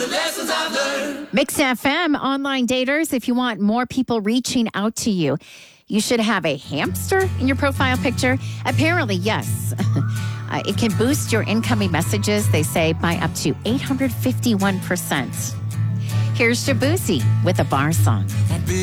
Mix FM, online daters. If you want more people reaching out to you, you should have a hamster in your profile picture. Apparently, yes. It can boost your incoming messages, they say, by up to 851%. Here's Shabuzi with a bar song.